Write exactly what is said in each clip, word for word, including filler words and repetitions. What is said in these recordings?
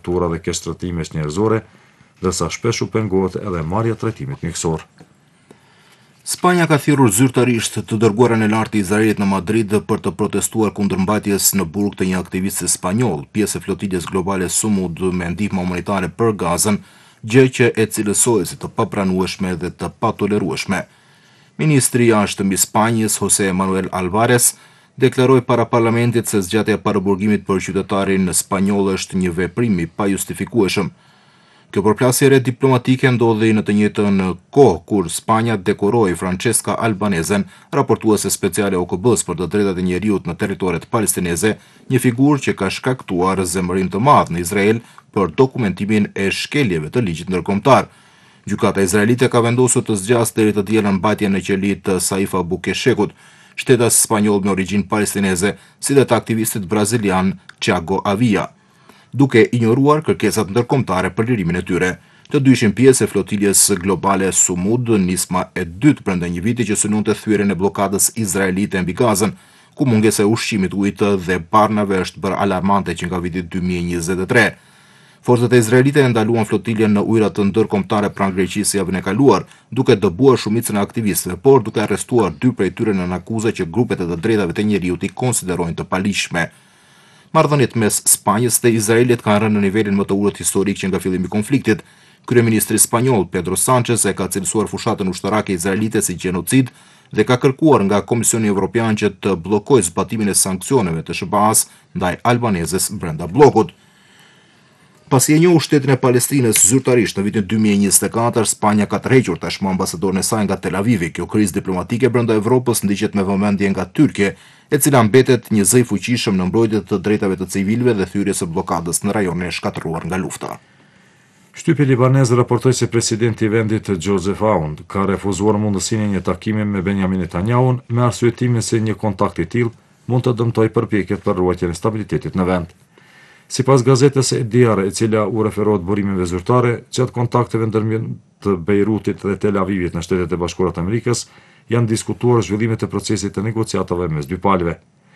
tortura dhe keqtrajtimesh njerëzore, ndërsa shpesh u pengohet edhe marrja e trajtimit mjekësor. Spanja ka thirrur zyrtarisht të dërguarën e lartë të Izraelit në Madrid për të protestuar kundër mbajtjes në burg të një aktivisti spanjoll, pjesë e flotiljes globale Sumud me ndihmë humanitare për Gazën, gjë që e cilësohet si të papranueshme dhe të patolerueshme. Ministri i jashtëm i Spanjës, José Manuel Alvarez, deklaroi para parlamentit se zgjatja e paraburgimit për qytetarin spanjoll është një veprim i pajustifikueshëm. Kjo përplasje re diplomatike ndodhi në të njëjtën kohë kur Spanja dekoroi Francesca Albanezen, raportuese speciale e O K B-s për të drejtat e njeriut në territoret palestineze, një figurë që ka shkaktuar zemërim të madh në Izrael për dokumentimin e shkeljeve të ligjit ndërkombëtar. Gjykata izraelite ka vendosur të zgjasë deri të dielën mbajtjen në qelit të Saifa Bukeshekut, shtetas spanjoll me origjinë palestineze, si dhe të aktivistit brazilian Thiago Avia, duke injoruar kërkesat ndërkombëtare për lirimin e tyre. Të dy ishin pjesë e flotiljes globale Sumud, nisma e dytë brenda një viti që synonte thyrjen e bllokadës izraelite mbi Gazën, ku mungesa e ushqimit, ujit dhe barnave është bërë alarmante që nga viti dy mijë e njëzet e tre. Forcat e izraelite e ndaluan flotiljen në ujrat ndërkombëtare pranë Greqisë javën e kaluar, duke dëbuar shumicën e aktivistëve, por duke arrestuar dy prej tyre në akuzë që grupet e të drejtave të njeriut i konsiderojnë të palishme. Marrëdhëniet mes Spanjës dhe Izraelit kanë rënë në nivelin më të ulët historik që nga fillimi i konfliktit. Kryeministri spanjoll Pedro Sánchez e ka cilësuar fushatën ushtarake izraelite si gjenocid dhe ka kërkuar nga Komisioni Evropian që të bllokojë zbatimin e sanksioneve të S B A-s ndaj Albanezes brenda bllokut. Pasi e njohu shtetin e Palestinës zyrtarisht në vitin dy mijë e njëzet e katër, Spanja ka tërhequr tashmë ambasadorin e saj nga Tel Avivi. Kjo krizë diplomatike brenda Evropës ndiqet me vëmendje nga Tyrkia, e cila mbetet një zë i fuqishëm në mbrojtje të drejtave të civilëve dhe thyrjes së bllokadës në rajonin e shkatëruar nga lufta. Shtypi libanez raportoi se presidenti i vendit Joseph Aoun ka refuzuar mundësinë e një takimi me Benjamin Netanyahu me arsyetimin se një kontakt i tillë mund të dëmtojë përpjekjet për ruajtjen e stabilitetit në vend. Sipas gazetës e Diar, e cila u referohet burimeve zyrtare, gjatë kontakteve ndërmjet Beirutit dhe Tel Avivit në Shtetet e Bashkuara të Amerikës, janë diskutuar zhvillimet e procesit të negociatave mes dy palëve.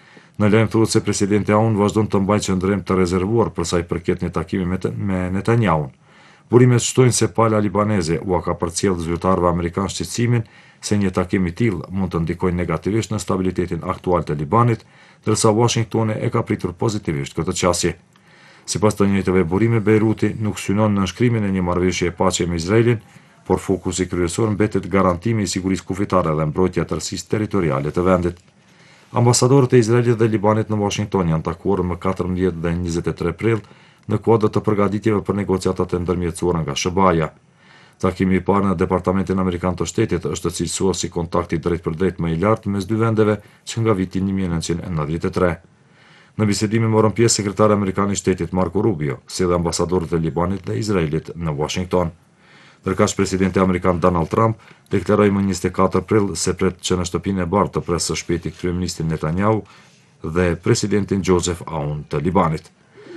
Në lajm thuhet se presidenti Aoun vazhdon të mbajë qendrim të rezervuar për sa i përket një takimi me, me Netanyahu. Burimet shtojnë se pala libaneze u ka përcjellë zyrtarëve amerikanë shqetësimin se një takim i tillë mund të ndikojë negativisht në stabilitetin aktual të Libanit, ndërsa Washingtoni e ka pritur pozitivisht këtë qasje. Sipas të njëjtëve burime, Beiruti nuk synon në nënshkrimin e një marrëveshje e paqe me Izraelin, por fokusi kryesor mbetet garantimi i sigurisë kufitare dhe mbrojtja e tërësisë territoriale të vendit. Ambasadorët e Izraelit dhe Libanit në Washington janë takuar më katërmbëdhjetë dhe njëzet e tre prill në kuadër të përgatitjeve për negociatat e ndërmjetësuara nga S B A-ja. Takimi i parë në Departamentin Amerikan të Shtetit është cilësuar si kontakti drejt për drejt më i lartë mes dy vendeve që nga viti një mijë e nëntëqind e nëntëdhjetë e tre. Në bisedimin morën pjesë sekretari amerikan i shtetit Marco Rubio, si dhe ambasadorët e Libanit dhe Izraelit në Washington. Ndërkësh presidenti amerikan Donald Trump deklaroi më njëzet e katër prill se pret që në shtëpinë e bardhë të presë së shpejti kryeministin Netanyahu dhe presidentin Joseph Aoun të Libanit.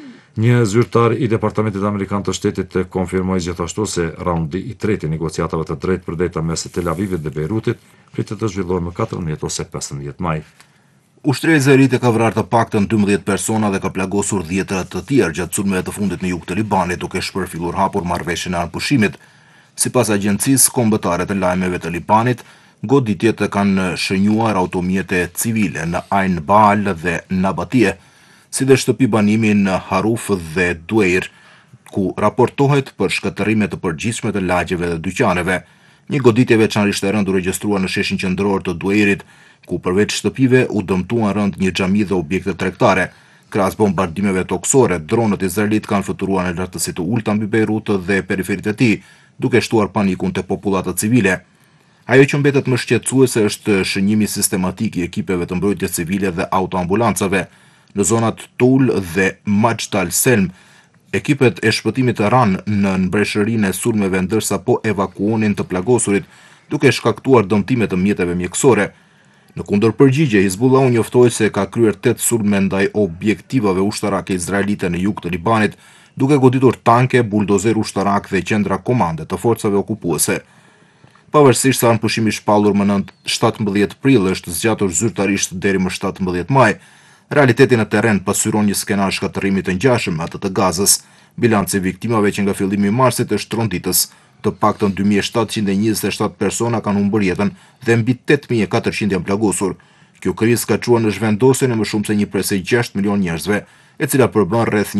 Një zyrtar i Departamentit Amerikan të Shtetit konfirmoi gjithashtu se raundi i tretë i negociatave të drejtë për drejta mes Tel Avivit dhe Beirutit pritet të zhvillohet më katërmbëdhjetë ose pesëmbëdhjetë maj. Ushtria izraelite ka vrarë të paktën dymbëdhjetë persona dhe ka plagosur dhjetëra të tjerë gjatë sulmeve të fundit në jug të Libanit, duke shpërfillur hapur marrëveshjen e anëpushimit. Sipas agjencisë kombëtare të lajmeve të Libanit, goditjet kanë shënjuar automjete civile në Ain Baal dhe Nabatie, si dhe shtëpi banimi në Haruf dhe Dueir, ku raportohet për shkatërrime të përgjithshme të lagjeve dhe dyqaneve. Një goditje veçanërisht e rëndë u regjistrua në sheshin qendror të Dueirit, ku përveç shtëpive u dëmtuan rënd një xhami dhe objekte tregtare. Krahas bombardimeve toksore, dronët izraelit kanë fluturuar në lartësi të ulta mbi Beirut dhe periferitë e tij, duke shtuar panikun te popullata civile. Ajo që mbetet më shqetësuese është shënjimi sistematik i ekipeve të mbrojtjes civile dhe autoambulancave. Në zonat Tul dhe Majd al-Selm, ekipet e shpëtimit të ranë në mbreshërinë e sulmeve ndërsa po evakuonin të plagosurit, duke shkaktuar dëmtime të mjeteve mjekësore. Në kundërpërgjigje, Hizbullahu njoftoi se ka kryer tetë sulme ndaj objektivave ushtarake izraelite në jug të Libanit, duke goditur tanke, buldozer ushtarak dhe qendra komande të forcave okupuese. Pavarësisht se anëpushimi i shpallur më nëntëmbëdhjetë prill është zgjatur zyrtarisht deri më shtatëmbëdhjetë maj, realiteti në terren pasyron një skenar shkatërrimi të ngjashëm me atë të Gazës. Bilanci i viktimave që nga fillimi i marsit është tronditës. Të paktën dy mijë shtatëqind e njëzet e shtatë persona kanë humbur jetën dhe mbi tetë mijë e katërqind janë plagosur. Kjo krizë ka çuar në zhvendosjen e më shumë se një presë gjashtë milion njerëzve, e cila përbën rreth